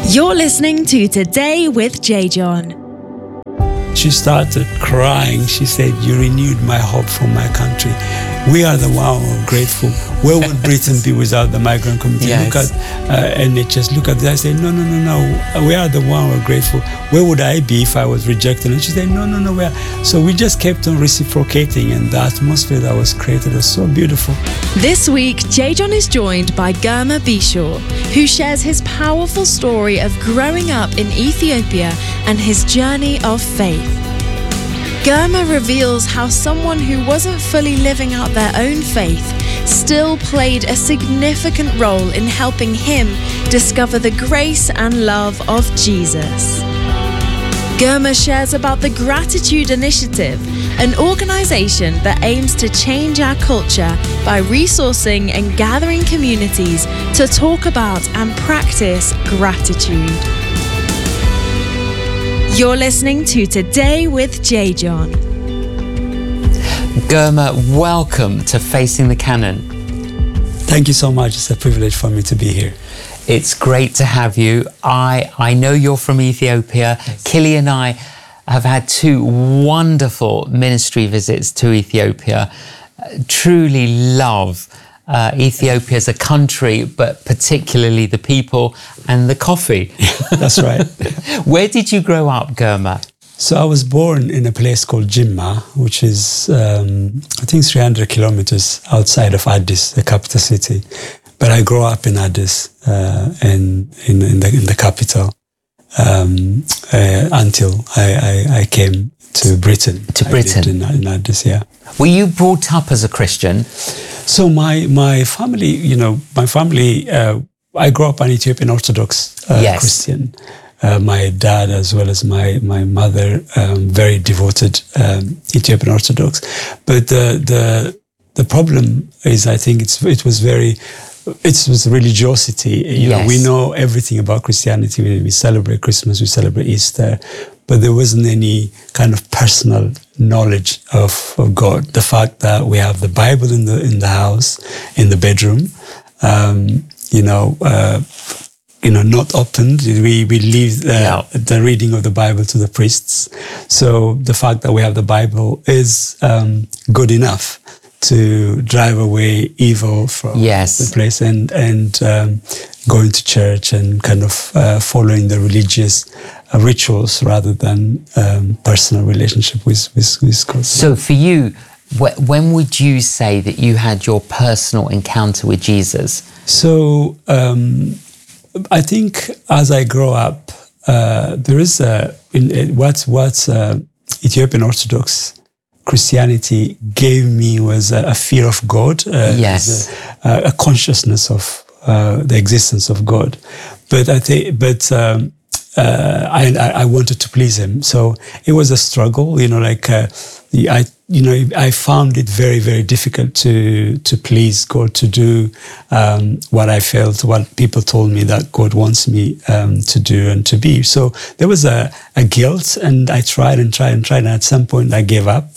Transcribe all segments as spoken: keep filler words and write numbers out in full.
You're listening to Today with J. John. She started crying. She said, "You renewed my hope for my country. We are the one who are grateful. Where would Britain be without the migrant community?" Yes. Look at uh, N H S, look at this. I said, no, no, no, no. We are the one who are grateful. Where would I be if I was rejected? And she said, no, no, no. We are. So we just kept on reciprocating, and the atmosphere that was created was so beautiful. This week, J. John is joined by Germa Bishaw, who shares his powerful story of growing up in Ethiopia and his journey of faith. Germa reveals how someone who wasn't fully living out their own faith still played a significant role in helping him discover the grace and love of Jesus. Germa shares about the Gratitude Initiative, an organization that aims to change our culture by resourcing and gathering communities to talk about and practice gratitude. You're listening to Today with J. John. Germa, welcome to Facing the Canon. Thank you so much. It's a privilege for me to be here. It's great to have you. I, I know you're from Ethiopia. Yes. Killy and I have had two wonderful ministry visits to Ethiopia. Uh, truly love Uh, Ethiopia as a country, but particularly the people and the coffee. That's right. Where did you grow up, Germa? So I was born in a place called Jimma, which is, um, I think, three hundred kilometers outside of Addis, the capital city. But I grew up in Addis, uh, in, in, in, the, in the capital, um, uh, until I, I, I came to Britain. To Britain? I lived in, in Addis, yeah. Were you brought up as a Christian? So my my family, you know, my family, uh, I grew up an Ethiopian Orthodox uh, yes. Christian. Uh, my dad, as well as my my mother, um, very devoted um, Ethiopian Orthodox. But the the the problem is, I think it's it was very. It was religiosity. You yes. know, we know everything about Christianity. We, we celebrate Christmas, we celebrate Easter, but there wasn't any kind of personal knowledge of, of God. The fact that we have the Bible in the in the house, in the bedroom, um, you know, uh, you know, not opened. We we leave the, yeah. the reading of the Bible to the priests. So the fact that we have the Bible is um, good enough to drive away evil from yes. the place, and and um, going to church and kind of uh, following the religious uh, rituals rather than um, personal relationship with, with, with God. So for you, wh- when would you say that you had your personal encounter with Jesus? So um, I think as I grow up, uh, there is a, in, in what, what uh, Ethiopian Orthodox Christianity gave me was a, a fear of God, uh, yes, a, a consciousness of uh, the existence of God. But I think, but um, uh, I, I wanted to please Him, so it was a struggle. You know, like uh, I, you know, I found it very, very difficult to to please God, to do um, what I felt, what people told me that God wants me um, to do and to be. So there was a, a guilt, and I tried and tried and tried, and at some point I gave up.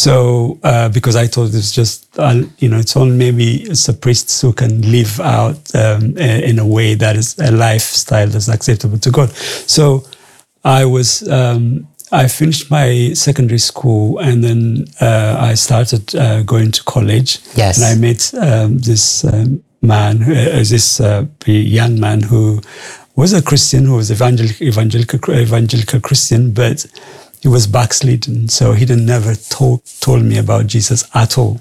So uh, because I thought it was just, uh, you know, it's only maybe it's a priest who can live out um, in a way that is a lifestyle that's acceptable to God. So I was. Um, I finished my secondary school, and then uh, I started uh, going to college. Yes. And I met um, this um, man, uh, this uh, young man who was a Christian, who was evangelical, evangelical, evangelical Christian, but he was backslidden. So he didn't never told told me about Jesus at all.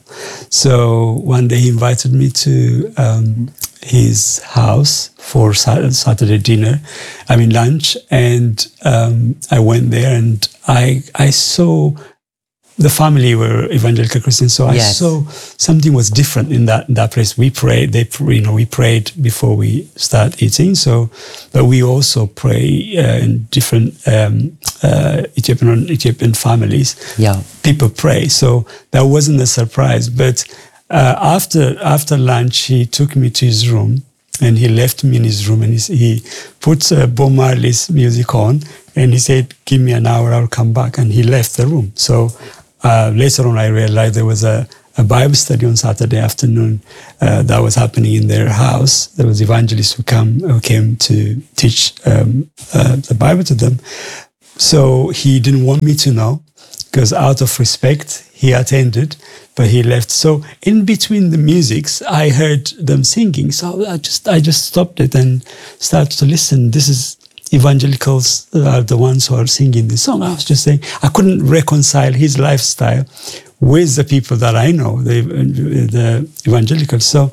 So one day he invited me to um, his house for Saturday dinner, I mean lunch, and um, I went there, and I I saw the family were evangelical Christians, so I yes. saw something was different in that in that place. We prayed, they you know we prayed before we start eating. So, but we also pray uh, in different um, uh, Ethiopian Ethiopian families. Yeah, people pray. So that wasn't a surprise. But uh, after after lunch, he took me to his room, and he left me in his room, and he, he put uh, Bob Marley's music on, and he said, "Give me an hour, I'll come back." And he left the room. So. Uh, later on, I realized there was a, a Bible study on Saturday afternoon uh, that was happening in their house. There was evangelists who come who came to teach um, uh, the Bible to them. So he didn't want me to know, because out of respect, he attended, but he left. So in between the musics, I heard them singing. So I just I just stopped it and started to listen. This is evangelicals are the ones who are singing this song. I was just saying, I couldn't reconcile his lifestyle with the people that I know, the, the evangelicals. So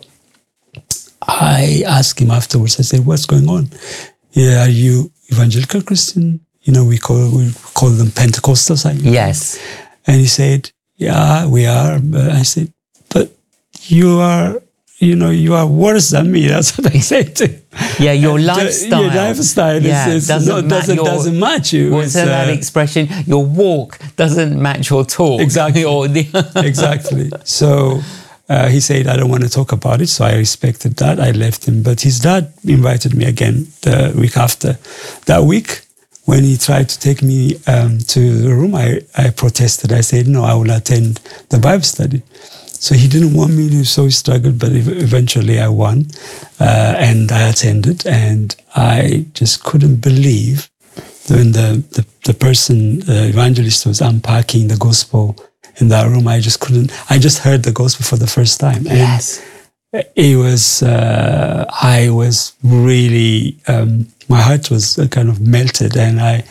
I asked him afterwards, I said, what's going on? Yeah, are you evangelical Christian? You know, we call we call them Pentecostals. I mean. Yes. And he said, yeah, we are. But I said, but you are, you know, you are worse than me. That's what I said to him. Yeah, your lifestyle. Your lifestyle yeah, is, is doesn't, not, doesn't, your, doesn't match you. What's uh, that expression? Your walk doesn't match your talk. Exactly. or the exactly. So uh, he said, I don't want to talk about it. So I respected that. I left him. But his dad invited me again the week after. That week, when he tried to take me um, to the room, I, I protested. I said, no, I will attend the Bible study. So he didn't want me to, so he struggled, but eventually I won uh, and I attended, and I just couldn't believe when the, the, the person, the evangelist was unpacking the gospel in that room. I just couldn't, I just heard the gospel for the first time. Yes. And it was, uh, I was really, um, my heart was kind of melted, and I,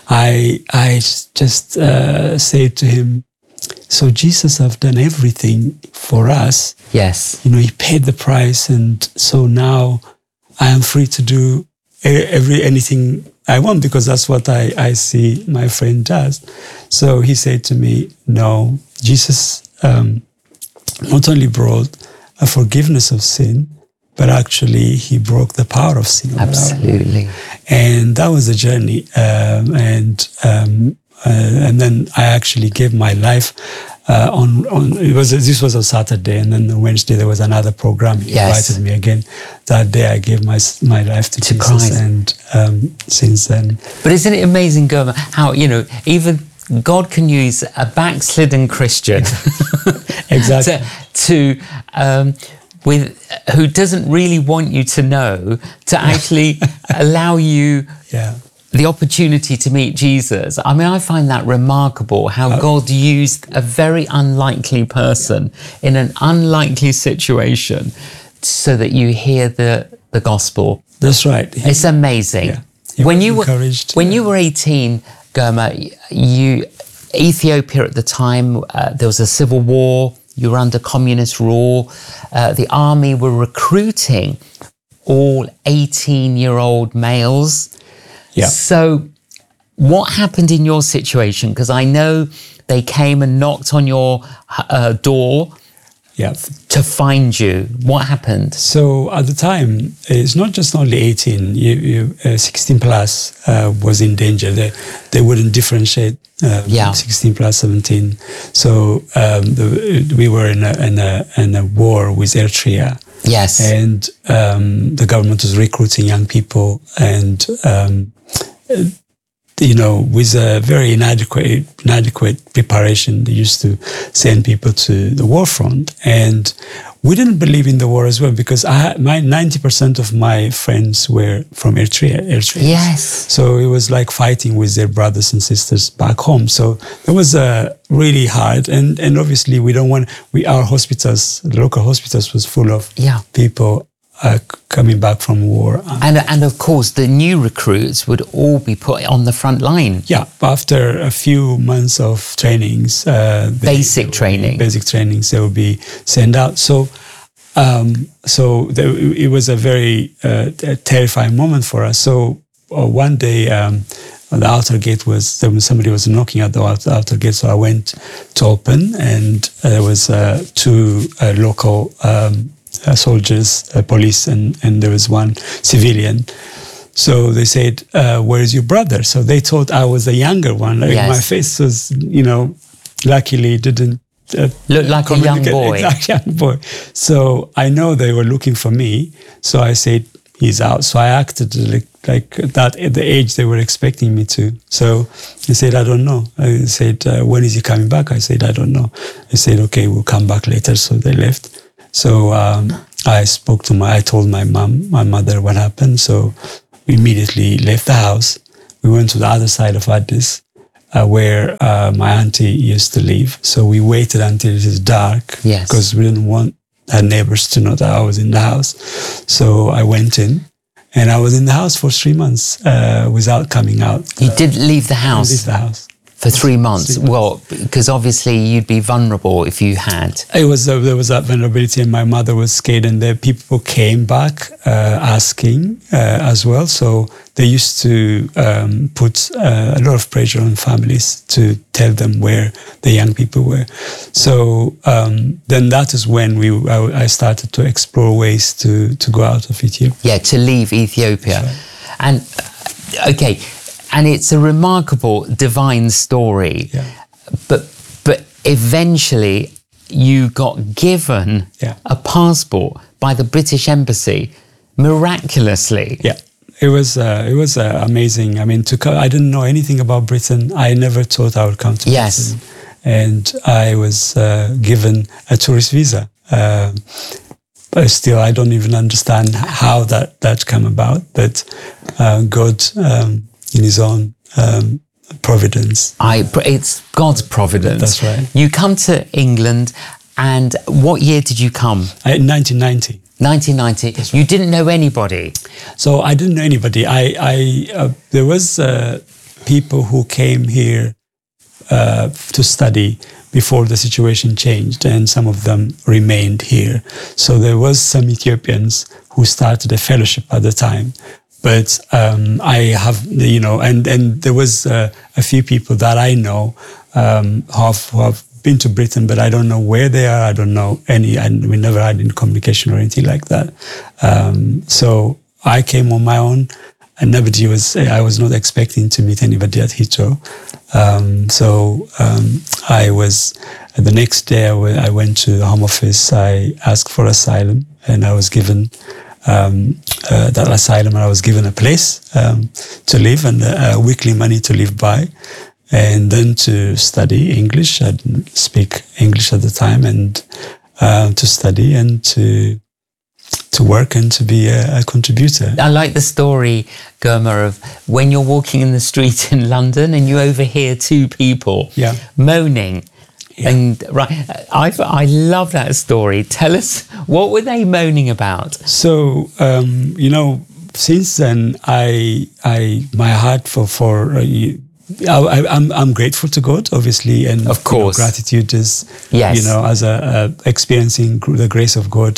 I, I just uh, said to him, so Jesus have done everything for us. Yes. You know, he paid the price, and so now I am free to do every anything I want, because that's what I, I see my friend does. So he said to me, no, Jesus um, not only brought a forgiveness of sin, but actually he broke the power of sin. Absolutely. And that was the journey. Um, and um, Uh, and then I actually gave my life uh, on, on, it was, this was on Saturday, and then on Wednesday there was another program. He yes. invited me again. That day I gave my my life to, to Jesus, Christ. And um, since then. But isn't it amazing, Gurma, how, you know, even God can use a backslidden Christian exactly. to, to um, with who doesn't really want you to know, to actually allow you yeah. the opportunity to meet Jesus. I mean, I find that remarkable, how uh, God used a very unlikely person yeah. in an unlikely situation so that you hear the, the gospel. That's right. He, it's amazing. Yeah. When you were when yeah. you were eighteen, Gurma, you Ethiopia at the time, uh, there was a civil war. You were under communist rule. Uh, the army were recruiting all eighteen-year-old males. Yeah. So what happened in your situation? Because I know they came and knocked on your uh, door yeah. to find you. What happened? So at the time, it's not just only eighteen, you, you, uh, sixteen plus uh, was in danger. They, they wouldn't differentiate uh, yeah. sixteen plus, seventeen. So um, the, we were in a, in, a, in a war with Eritrea. Yes. And um, the government was recruiting young people, and um, you know, with a very inadequate, inadequate preparation, they used to send people to the war front. And we didn't believe in the war as well, because I, my ninety percent of my friends were from Eritrea. Eritrea. Yes. So it was like fighting with their brothers and sisters back home. So it was uh, really hard. And, and obviously we don't want, we, our hospitals, the local hospitals was full of yeah. people Uh, coming back from war. And and of course, the new recruits would all be put on the front line. Yeah, after a few months of trainings. Uh, they, basic training. Basic trainings, they would be sent out. So um, so there, it was a very uh, terrifying moment for us. So uh, one day, um, the outer gate was, there was somebody was knocking at the outer gate, so I went to open, and uh, there was uh, two uh, local um Uh, soldiers, uh, police, and, and there was one civilian. So they said, uh, where is your brother? So they thought I was the younger one. Like yes. My face was, you know, luckily didn't uh, look like a young boy. Exactly, young boy. So I know they were looking for me. So I said, he's out. So I acted like, like that at the age they were expecting me to. So he said, I don't know. I said, uh, when is he coming back? I said, I don't know. They said, okay, we'll come back later. So they left. So um, I spoke to my, I told my mom, my mother what happened. So we immediately left the house. We went to the other side of Addis, uh, where uh, my auntie used to live. So we waited until it is dark, yes, because we didn't want our neighbors to know that I was in the house. So I went in, and I was in the house for three months uh, without coming out. You uh, did leave the house? Leave the house. For three months? Three months. Well, because obviously you'd be vulnerable if you had. It was uh, there was that vulnerability, and my mother was scared, and the people came back uh, asking uh, as well. So they used to um, put uh, a lot of pressure on families to tell them where the young people were. So um, then that is when we I, I started to explore ways to to go out of Ethiopia. Yeah, to leave Ethiopia, right. And uh, okay. And it's a remarkable divine story. Yeah. But but eventually you got given yeah. a passport by the British Embassy, miraculously. Yeah. It was uh, it was uh, amazing. I mean, to co- I didn't know anything about Britain. I never thought I would come to yes. Britain. And I was uh, given a tourist visa. Uh, but still, I don't even understand how that, that came about. But uh, God... Um, in his own um, providence. I, it's God's providence. That's right. You come to England, and what year did you come? I, nineteen ninety. nineteen ninety. Right. You didn't know anybody? So I didn't know anybody. I, I uh, there was uh, people who came here uh, to study before the situation changed, and some of them remained here. So there was some Ethiopians who started a fellowship at the time. But um, I have, you know, and, and there was uh, a few people that I know um, who, have, who have been to Britain, but I don't know where they are. I don't know any, and we never had any communication or anything like that. Um, so I came on my own, and nobody was, I was not expecting to meet anybody at Heathrow. Um, so um, I was, the next day I went to the Home Office. I asked for asylum, and I was given Um, uh, that asylum, and I was given a place um, to live and uh, weekly money to live by, and then to study English. I didn't speak English at the time, and uh, to study and to to work and to be a, a contributor. I like the story, Girma, of when you're walking in the street in London and you overhear two people yeah. moaning. Yeah. And right, I I love that story. Tell us, what were they moaning about? So um, you know, since then, I I my heart for for uh, I, I'm I'm grateful to God, obviously, and of course, you know, gratitude is yes. you know, as a, a experiencing the grace of God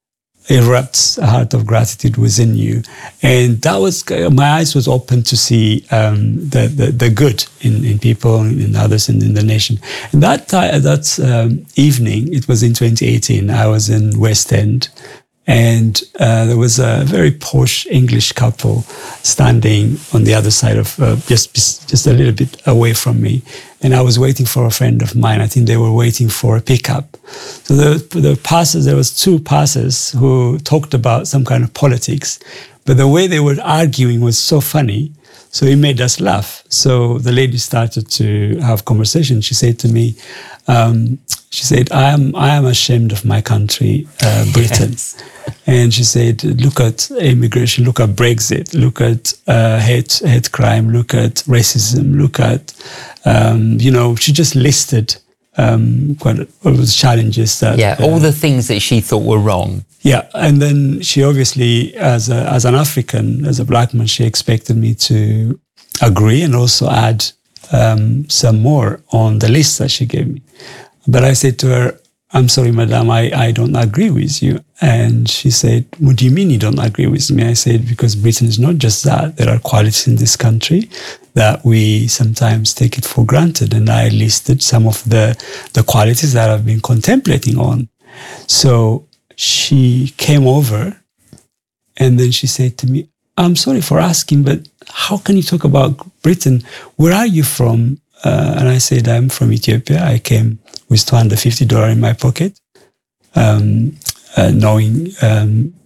erupts a heart of gratitude within you, and that was my eyes was open to see um, the, the the good in, in people, in others, and in the nation. And that uh, that um, evening, it was in twenty eighteen. I was in West End, and uh, there was a very posh English couple standing on the other side of uh, just just a little bit away from me, and I was waiting for a friend of mine. I think they were waiting for a pickup. So the the passers, there was two passers who talked about some kind of politics, but the way they were arguing was so funny, so it made us laugh. So the lady started to have conversation. She said to me, um, she said, "I am I am ashamed of my country, uh, Britain." Yes. And she said, "Look at immigration, look at Brexit, look at uh, hate hate crime, look at racism, look at um, you know." She just listed um, quite a, all the challenges that yeah, all uh, the things that she thought were wrong. Yeah, and then she obviously, as a, as an African, as a black man, she expected me to agree and also add um, some more on the list that she gave me. But I said to her, "I'm sorry, madam, I, I don't agree with you." And she said, "What do you mean you don't agree with me?" I said, "Because Britain is not just that. There are qualities in this country that we sometimes take it for granted." And I listed some of the, the qualities that I've been contemplating on. So she came over, and then she said to me, "I'm sorry for asking, but how can you talk about Britain? Where are you from?" Uh, and I said, "I'm from Ethiopia. I came with two hundred fifty dollars in my pocket, um, uh, knowing um,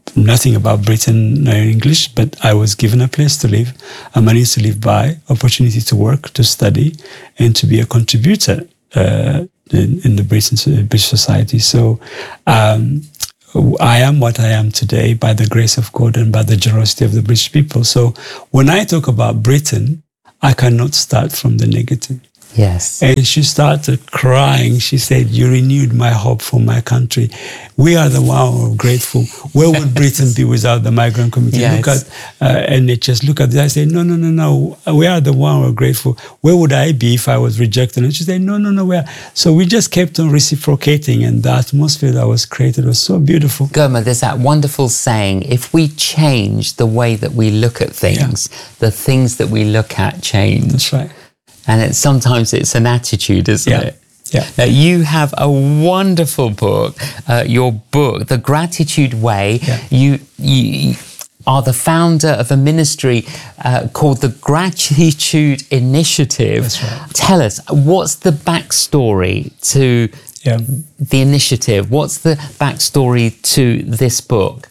nothing about Britain in English, but I was given a place to live, a money to live by, opportunity to work, to study, and to be a contributor uh, in, in the British, British society. So um, I am what I am today by the grace of God and by the generosity of the British people. So when I talk about Britain, I cannot start from the negative. Yes. And she started crying. She said, "You renewed my hope for my country. We are the one who are grateful. Where would Britain be without the migrant community? Yes. Look at uh, N H S, look at this." I said, no, no, no, no. We are the one who are grateful. Where would I be if I was rejected? And she said, no, no, no. We are. So we just kept on reciprocating, and the atmosphere that was created was so beautiful. Gurma, there's that wonderful saying, if we change the way that we look at things, yeah. the things that we look at change. That's right. And it, sometimes it's an attitude, isn't yeah. it? Yeah. Now, you have a wonderful book, uh, your book, The Gratitude Way. Yeah. You, you are the founder of a ministry uh, called the Gratitude Initiative. That's right. Tell us, what's the backstory to yeah. the initiative? What's the backstory to this book?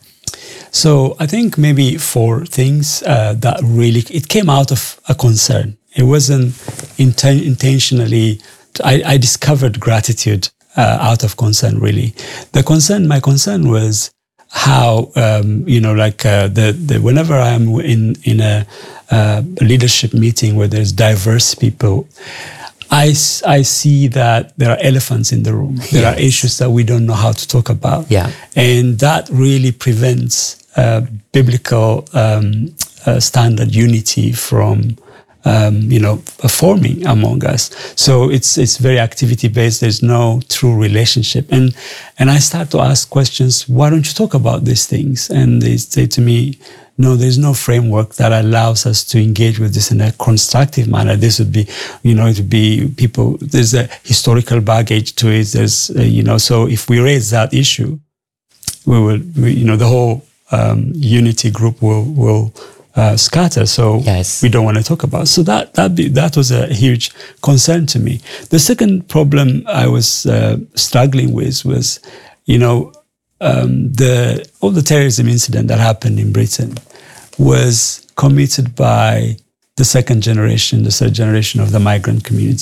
So I think maybe four things uh, that really, it came out of a concern. It wasn't inten- intentionally, I, I discovered gratitude uh, out of concern, really. The concern, my concern was how, um, you know, like uh, the, the whenever I'm in, in a uh, leadership meeting where there's diverse people, I, I see that there are elephants in the room. There yes. are issues that we don't know how to talk about. Yeah. And that really prevents uh, biblical um, uh, standard unity from Um, you know, forming among us. So it's it's very activity based. There's no true relationship, and and I start to ask questions. Why don't you talk about these things? And they say to me, no, there's no framework that allows us to engage with this in a constructive manner. This would be, you know, it would be people. There's a historical baggage to it. There's, uh, you know, so if we raise that issue, we will, we, you know, the whole um, unity group will will. Uh, scatter, so yes. we don't want to talk about. So that that be, that was a huge concern to me. The second problem I was uh, struggling with was, you know, um, the all the terrorism incident that happened in Britain was committed by the second generation, the third generation of the migrant community.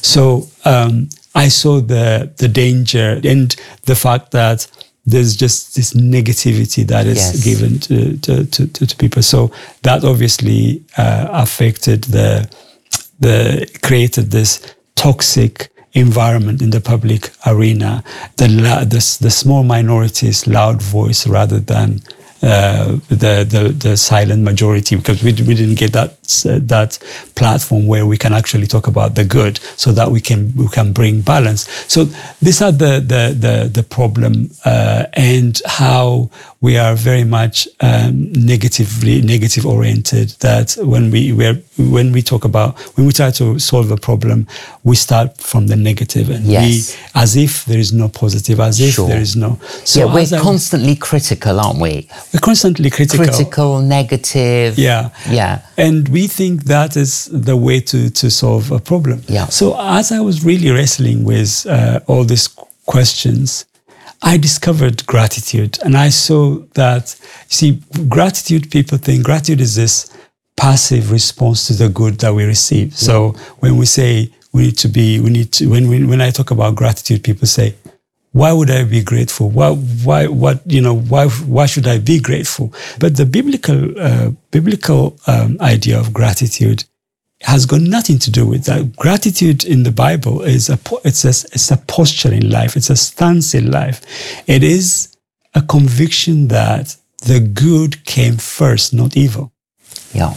So um, I saw the the danger and the fact that there's just this negativity that is yes. given to, to, to, to people. So that obviously uh, affected the, the, created this toxic environment in the public arena. The, the, the small minorities, loud voice rather than uh, the, the, the silent majority, because we, we didn't get that, uh, that platform where we can actually talk about the good so that we can, we can bring balance. So these are the, the, the, the problem, uh, and how we are very much, um, negatively, negative oriented, that when we, we are, when we talk about, when we try to solve a problem, we start from the negative and yes. we, as if there is no positive, as if sure. there is no. So yeah, we're constantly I, critical, aren't we? We're constantly critical. Critical, negative. Yeah. Yeah. And we think that is the way to, to solve a problem. Yeah. So as I was really wrestling with uh, all these questions, I discovered gratitude. And I saw that, see, gratitude, people think gratitude is this passive response to the good that we receive. Yeah. So when we say we need to be, we need to, when we, when I talk about gratitude, people say, why would I be grateful? Why, why, what, you know, why, why should I be grateful? But the biblical, uh, biblical um, idea of gratitude has got nothing to do with that. Gratitude in the Bible is a, it's a, it's a posture in life. It's a stance in life. It is a conviction that the good came first, not evil. Yeah.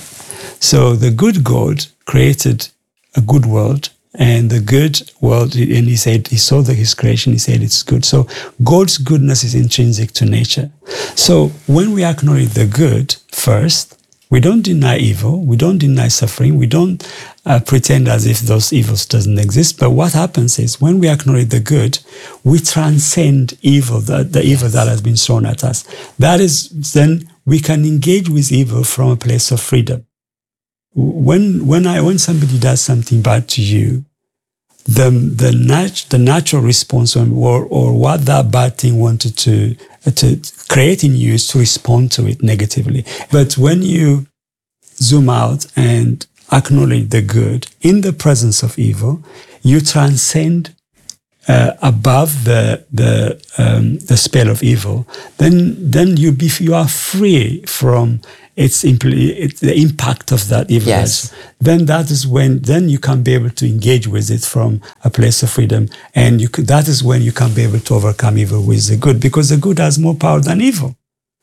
So the good God created a good world. And the good world, and he said, he saw the, his creation, he said it's good. So God's goodness is intrinsic to nature. So when we acknowledge the good first, we don't deny evil, we don't deny suffering, we don't uh, pretend as if those evils doesn't exist. But what happens is when we acknowledge the good, we transcend evil, the, the evil that has been thrown at us. That is, then we can engage with evil from a place of freedom. When when I when somebody does something bad to you, the the, nat- the natural response or, or what that bad thing wanted to to create in you is to respond to it negatively. But when you zoom out and acknowledge the good in the presence of evil, you transcend uh, above the the um, the spell of evil. Then then you be you are free from its impl- it, the impact of that evil. Yes. Then that is when then you can be able to engage with it from a place of freedom, and you could, that is when you can be able to overcome evil with the good, because the good has more power than evil.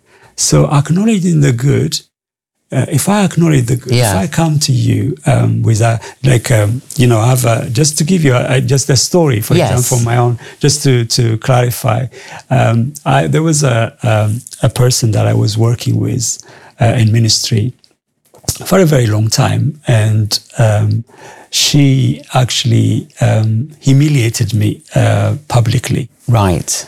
So acknowledging the good. Uh, if I acknowledge the good, yeah. if I come to you um, with a, like, um, you know, have a, just to give you a, a, just a story, for yes. example, my own, just to, to clarify, um, I, there was a, um, a person that I was working with uh, in ministry for a very long time. And um, she actually um, humiliated me uh, publicly. Right.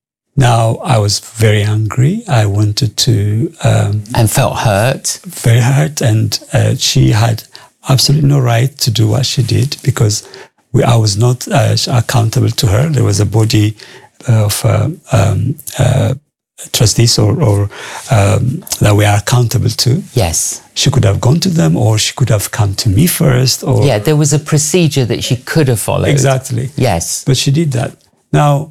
Now, I was very angry. I wanted to... Um, and felt hurt. Very hurt. And uh, she had absolutely no right to do what she did, because we, I was not uh, accountable to her. There was a body of uh, um, uh, trustees or, or um, that we are accountable to. Yes. She could have gone to them, or she could have come to me first. Or Yeah, there was a procedure that she could have followed. Exactly. Yes. But she did that. Now...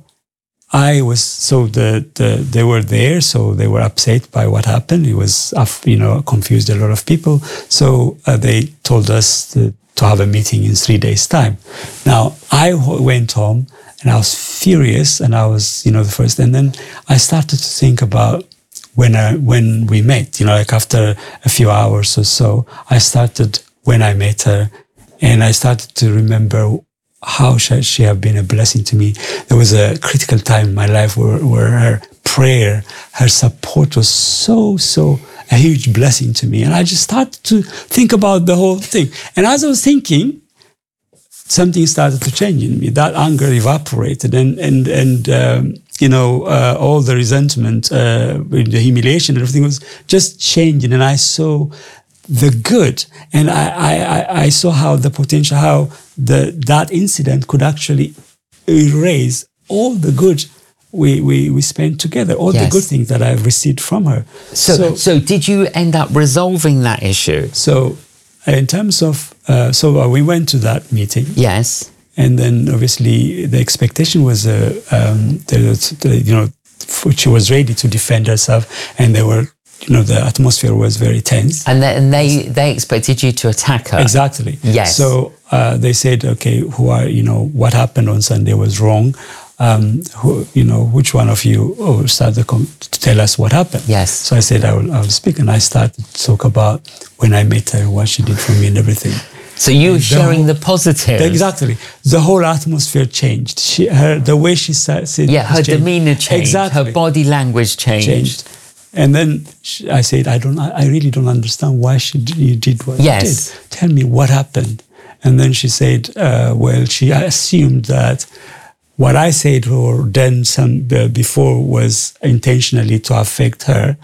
I was, so the, the, they were there, so they were upset by what happened. It was, you know, confused a lot of people. So uh, they told us to, to have a meeting in three days' time. Now, I went home and I was furious, and I was, you know, the first, and then I started to think about when I, when we met, you know, like after a few hours or so, I started when I met her, and I started to remember how should she have been a blessing to me. There was a critical time in my life where, where her prayer, her support was so, so a huge blessing to me. And I just started to think about the whole thing. And as I was thinking, something started to change in me. That anger evaporated, and, and, and um, you know, uh, all the resentment, uh, the humiliation, and everything was just changing. And I saw the good, and I, I, I saw how the potential, how the that incident could actually erase all the good we we, we spent together, all yes. the good things that I've received from her. So, so, so did you end up resolving that issue? So, in terms of, uh, so uh, we went to that meeting. Yes. And then obviously the expectation was, uh, um, the, the, you know, she was ready to defend herself, and they were, you know, the atmosphere was very tense. And, the, and they, they expected you to attack her. Exactly. Yes. So uh, they said, okay, who are, you know, what happened on Sunday was wrong. Um, who, you know, which one of you oh, started com- to tell us what happened? Yes. So I said, I will, I will speak. And I started to talk about when I met her, what she did for me and everything. So you were the sharing whole, the positive. Exactly. The whole atmosphere changed. She, her, the way she said, yeah, her changed. demeanor changed. Exactly. Her body language changed. changed. And then she, I said, I don't, I really don't understand why she you did what yes. you did. Tell me what happened. And then she said, uh, well, she assumed that what I said or done some uh, before was intentionally to affect her,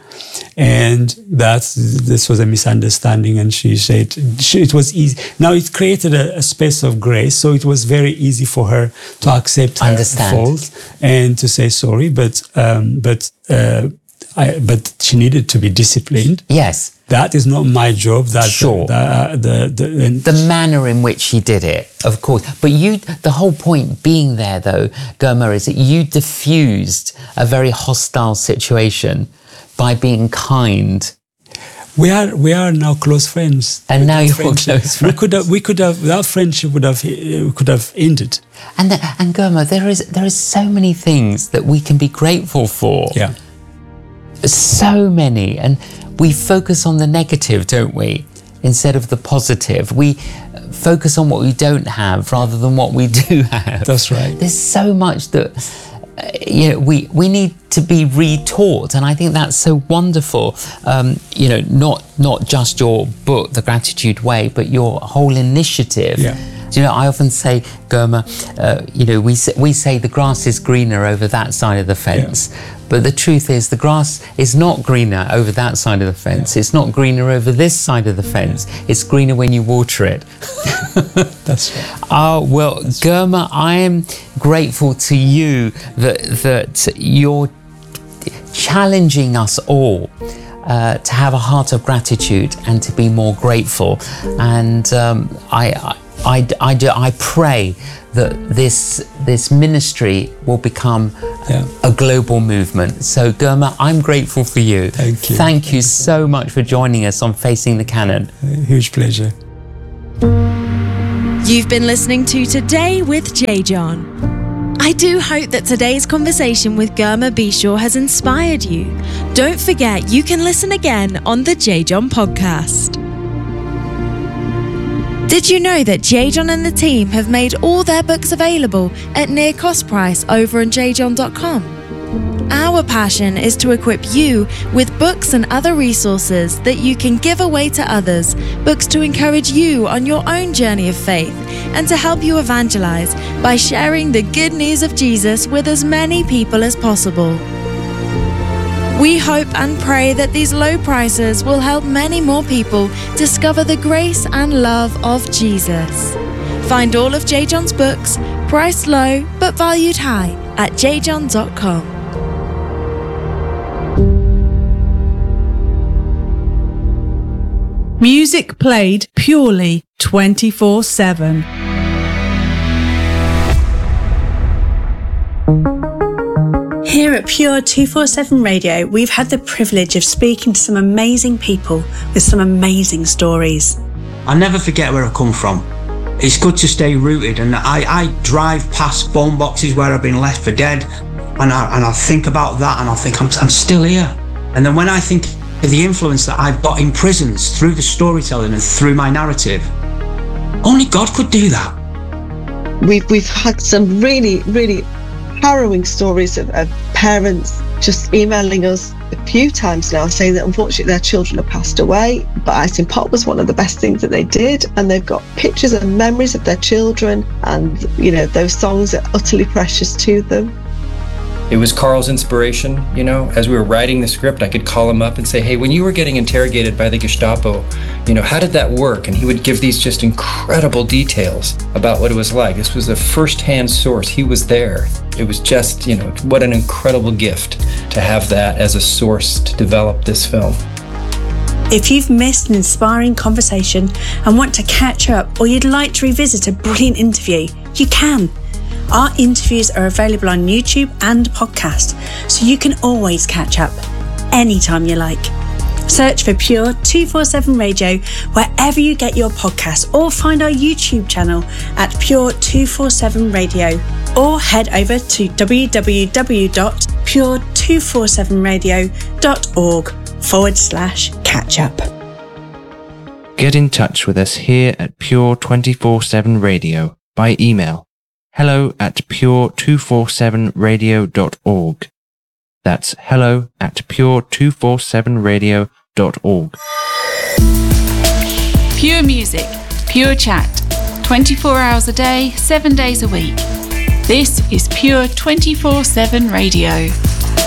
and that this was a misunderstanding. And she said she, it was easy. Now it created a, a space of grace, so it was very easy for her to accept her Understand. fault and to say sorry. But um, but uh, I, but she needed to be disciplined. Yes. That is not my job. That's sure. The, the, the, the, the manner in which she did it, of course. But you, the whole point being there, though, Girma, is that you diffused a very hostile situation by being kind. We are we are now close friends. And now you're friendship. close friends. We could have we could have that friendship would have uh, could have ended. And the, and Girma, there is there is so many things that we can be grateful for. Yeah. So many, and we focus on the negative, don't we, instead of the positive. We focus on what we don't have rather than what we do have. That's right. There's so much that uh, you know, we we need to be retaught, and I think that's so wonderful. Um, you know, not not just your book, The Gratitude Way, but your whole initiative. Yeah. Do you know, I often say, Girma, uh, you know, we say, we say the grass is greener over that side of the fence. Yeah. But the truth is the grass is not greener over that side of the fence. Yeah. It's not greener over this side of the fence. It's greener when you water it. That's right. Oh, well, That's Germa, right. I am grateful to you that, that you're challenging us all uh, to have a heart of gratitude and to be more grateful. And um, I, I, I, I, do, I pray that this this ministry will become yeah. a global movement. So Germa, I'm grateful for you. Thank you. Thank you so much for joining us on Facing the Canon. A huge pleasure. You've been listening to Today with J. John. I do hope that today's conversation with Germa Bishaw has inspired you. Don't forget, you can listen again on the J. John podcast. Did you know that J. John and the team have made all their books available at near cost price over on j john dot com? Our passion is to equip you with books and other resources that you can give away to others, books to encourage you on your own journey of faith, and to help you evangelize by sharing the good news of Jesus with as many people as possible. We hope and pray that these low prices will help many more people discover the grace and love of Jesus. Find all of J. John's books, priced low but valued high, at j john dot com. Music played purely twenty-four seven. Here at Pure two forty-seven Radio, we've had the privilege of speaking to some amazing people with some amazing stories. I'll never forget where I come from. It's good to stay rooted, and I, I drive past phone boxes where I've been left for dead, and I, and I think about that, and I think I'm, I'm still here. And then when I think of the influence that I've got in prisons through the storytelling and through my narrative, only God could do that. We've, we've had some really, really harrowing stories of, of parents just emailing us a few times now saying that unfortunately their children have passed away, but Icing Pop was one of the best things that they did, and they've got pictures and memories of their children, and you know, those songs are utterly precious to them. It was Carl's inspiration, you know, as we were writing the script, I could call him up and say, hey, when you were getting interrogated by the Gestapo, you know, how did that work? And he would give these just incredible details about what it was like. This was a first-hand source. He was there. It was just, you know, what an incredible gift to have that as a source to develop this film. If you've missed an inspiring conversation and want to catch up, or you'd like to revisit a brilliant interview, you can. Our interviews are available on YouTube and podcast, so you can always catch up anytime you like. Search for Pure two forty-seven Radio wherever you get your podcasts, or find our YouTube channel at Pure two forty-seven Radio, or head over to w w w dot pure two forty-seven radio dot org forward slash catch up. Get in touch with us here at Pure two forty-seven Radio by email. hello at pure two forty-seven radio dot org. That's hello at pure two forty-seven radio dot org. Pure music, pure chat, twenty-four hours a day, seven days a week. This is Pure two forty-seven Radio.